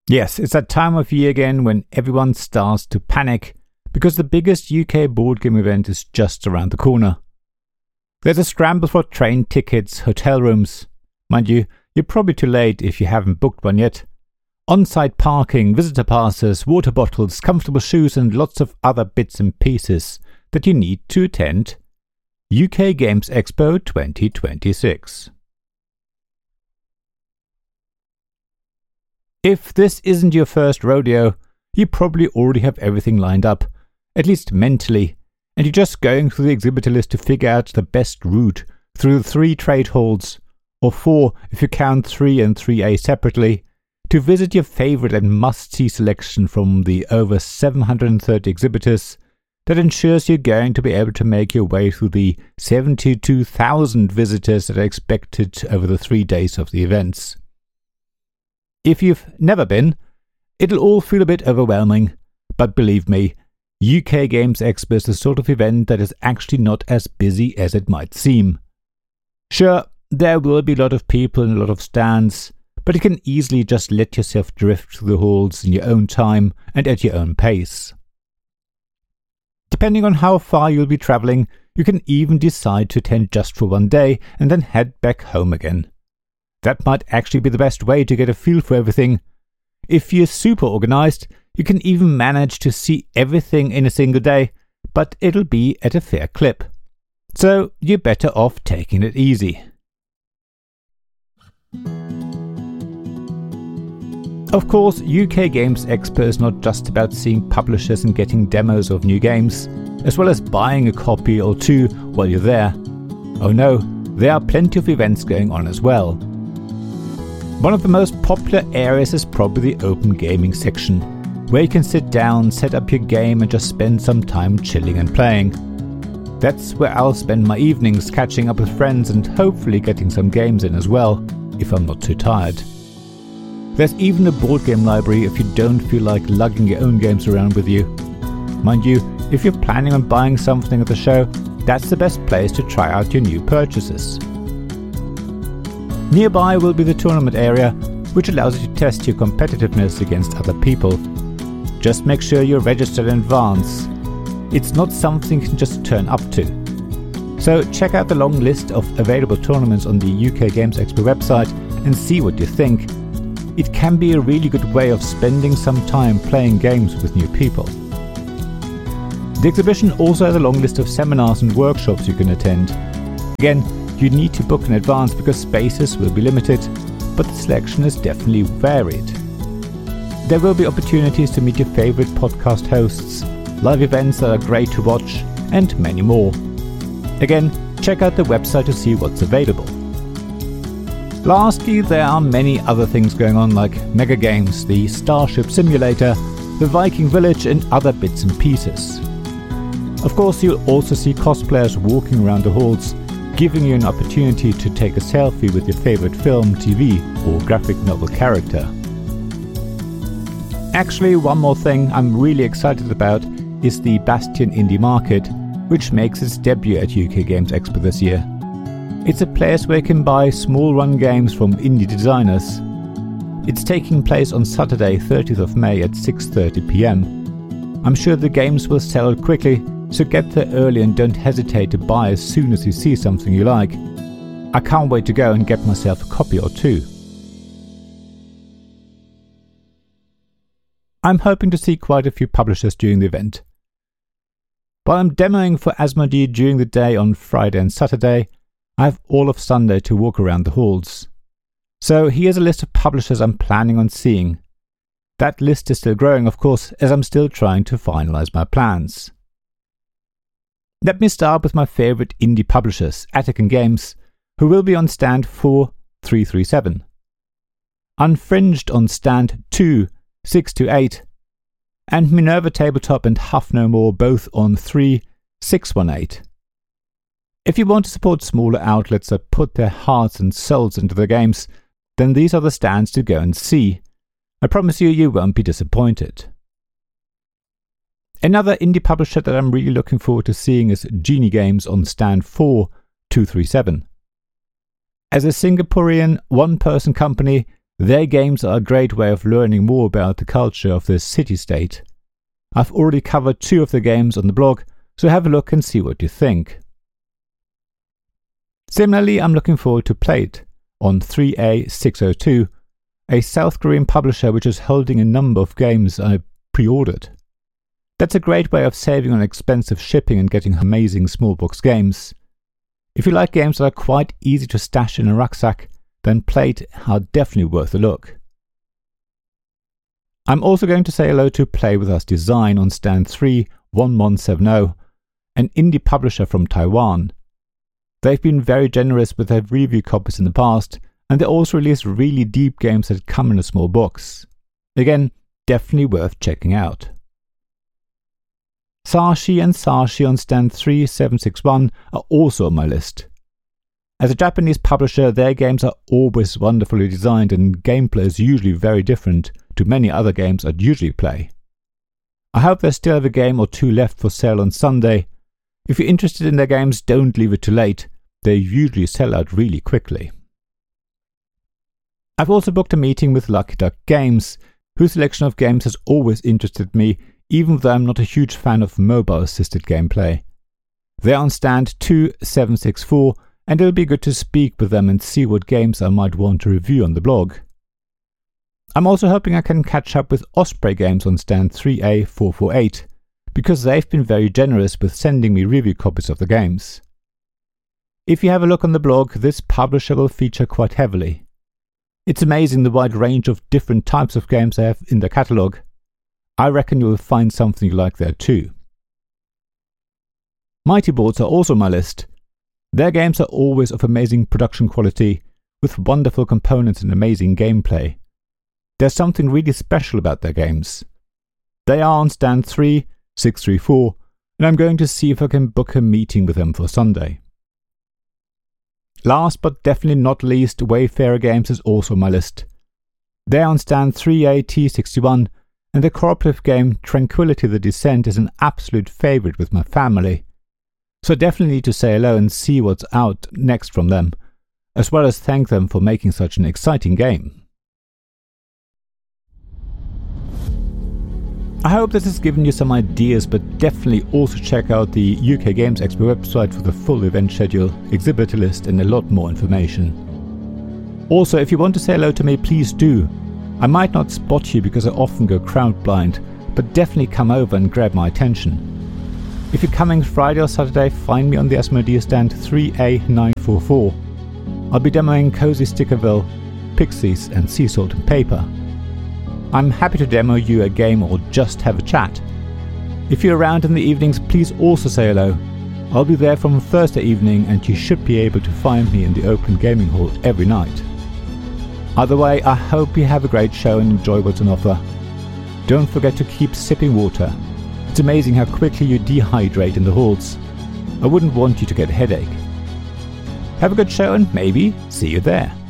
Yes, it's that time of year again when everyone starts to panic because the biggest UK board game event is just around the corner. There's a scramble for train tickets, hotel rooms. Mind you, you're probably too late if you haven't booked one yet. On-site parking, visitor passes, water bottles, comfortable shoes and lots of other bits and pieces that you need to attend UK Games Expo 2026. If this isn't your first rodeo, you probably already have everything lined up, at least mentally, and you're just going through the exhibitor list to figure out the best route through the 3 trade halls, or 4 if you count 3 and 3A separately, to visit your favourite and must-see selection from the over 730 exhibitors that ensures you're going to be able to make your way through the 72,000 visitors that are expected over the 3 days of the events. If you've never been, it'll all feel a bit overwhelming, but believe me, UK Games Expo is the sort of event that is actually not as busy as it might seem. Sure, there will be a lot of people and a lot of stands, but you can easily just let yourself drift through the halls in your own time and at your own pace. Depending on how far you'll be travelling, you can even decide to attend just for one day and then head back home again. That might actually be the best way to get a feel for everything. If you're super organised, you can even manage to see everything in a single day, but it'll be at a fair clip. So you're better off taking it easy. Of course, UK Games Expo is not just about seeing publishers and getting demos of new games, as well as buying a copy or two while you're there. Oh no, there are plenty of events going on as well. One of the most popular areas is probably the open gaming section, where you can sit down, set up your game and just spend some time chilling and playing. That's where I'll spend my evenings catching up with friends and hopefully getting some games in as well, if I'm not too tired. There's even a board game library if you don't feel like lugging your own games around with you. Mind you, if you're planning on buying something at the show, that's the best place to try out your new purchases. Nearby will be the tournament area, which allows you to test your competitiveness against other people. Just make sure you're registered in advance. It's not something you can just turn up to. So check out the long list of available tournaments on the UK Games Expo website and see what you think. It can be a really good way of spending some time playing games with new people. The exhibition also has a long list of seminars and workshops you can attend. Again, you need to book in advance because spaces will be limited, but the selection is definitely varied. There will be opportunities to meet your favourite podcast hosts, live events that are great to watch, and many more. Again, check out the website to see what's available. Lastly, there are many other things going on like Mega Games, the Starship Simulator, the Viking Village and other bits and pieces. Of course, you'll also see cosplayers walking around the halls, giving you an opportunity to take a selfie with your favourite film, TV or graphic novel character. Actually, one more thing I'm really excited about is the Bastion Indie Market, which makes its debut at UK Games Expo this year. It's a place where you can buy small-run games from indie designers. It's taking place on Saturday, 30th of May at 6:30 p.m. I'm sure the games will sell quickly, so get there early and don't hesitate to buy as soon as you see something you like. I can't wait to go and get myself a copy or two. I'm hoping to see quite a few publishers during the event. While I'm demoing for Asmodee during the day on Friday and Saturday, I have all of Sunday to walk around the halls. So here's a list of publishers I'm planning on seeing. That list is still growing, of course, as I'm still trying to finalize my plans. Let me start with my favourite indie publishers, Attican Games, who will be on stand 4-337. Unfringed on stand 2-628, and Minerva Tabletop and Huff No More both on 3-618. If you want to support smaller outlets that put their hearts and souls into their games, then these are the stands to go and see. I promise you won't be disappointed. Another indie publisher that I'm really looking forward to seeing is Genie Games on stand 4-237. As a Singaporean one-person company, Their games are a great way of learning more about the culture of the city-state. I've already covered 2 of the games on the blog, so have a look and see what you think. Similarly, I'm looking forward to Play It on 3A602, a South Korean publisher which is holding a number of games I pre-ordered. That's a great way of saving on expensive shipping and getting amazing small box games. If you like games that are quite easy to stash in a rucksack, then Play It are definitely worth a look. I'm also going to say hello to Play With Us Design on stand 31170, an indie publisher from Taiwan. They've been very generous with their review copies in the past, and they also release really deep games that come in a small box. Again, definitely worth checking out. Sashi and Sashi on stand 3761 are also on my list. As a Japanese publisher, their games are always wonderfully designed and gameplay is usually very different to many other games I'd usually play. I hope they still have a game or 2 left for sale on Sunday. If you're interested in their games, don't leave it too late. They usually sell out really quickly. I've also booked a meeting with Lucky Duck Games, whose selection of games has always interested me, even though I'm not a huge fan of mobile-assisted gameplay. They're on stand 2764, and it'll be good to speak with them and see what games I might want to review on the blog. I'm also hoping I can catch up with Osprey Games on stand 3A448, because they've been very generous with sending me review copies of the games. If you have a look on the blog, this publisher will feature quite heavily. It's amazing the wide range of different types of games they have in their catalogue. I reckon you'll find something you like there too. Mighty Boards are also on my list. Their games are always of amazing production quality, with wonderful components and amazing gameplay. There's something really special about their games. They are on stand 3634, and I'm going to see if I can book a meeting with them for Sunday. Last but definitely not least, Wayfarer Games is also on my list. They're on stand 3AT61, and the cooperative game Tranquility the Descent is an absolute favourite with my family. So I definitely need to say hello and see what's out next from them, as well as thank them for making such an exciting game. I hope this has given you some ideas, but definitely also check out the UK Games Expo website for the full event schedule, exhibitor list and a lot more information. Also, if you want to say hello to me, please do. I might not spot you because I often go crowd blind, but definitely come over and grab my attention. If you're coming Friday or Saturday, find me on the Asmodee stand 3A944. I'll be demoing Cozy Stickerville, Pixies and Sea Salt and Paper. I'm happy to demo you a game or just have a chat. If you're around in the evenings, please also say hello. I'll be there from Thursday evening and you should be able to find me in the open gaming hall every night. Either way, I hope you have a great show and enjoy what's on offer. Don't forget to keep sipping water. It's amazing how quickly you dehydrate in the halls. I wouldn't want you to get a headache. Have a good show and maybe see you there.